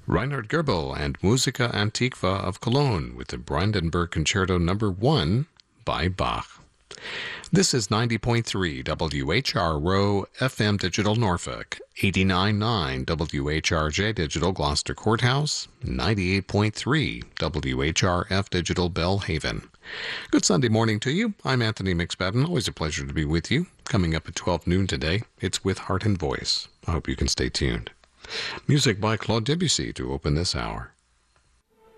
Reinhard Goebel and Musica Antiqua of Cologne with the Brandenburg Concerto No. 1 by Bach. This is 90.3 WHRO FM Digital Norfolk, 89.9 WHRJ Digital Gloucester Courthouse, 98.3 WHRF Digital Bellhaven. Good Sunday morning to you. I'm Anthony McSpadden. Always a pleasure to be with you. Coming up at 12 noon today, it's With Heart and Voice. I hope you can stay tuned. Music by Claude Debussy to open this hour.